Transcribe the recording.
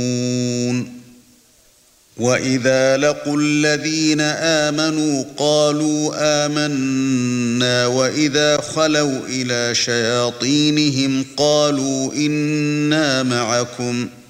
وَإِذَا لَقُوا الَّذِينَ آمَنُوا قَالُوا آمَنَّا وَإِذَا خَلَوْا إِلَى شَيَاطِينِهِمْ قَالُوا إِنَّا مَعَكُمْ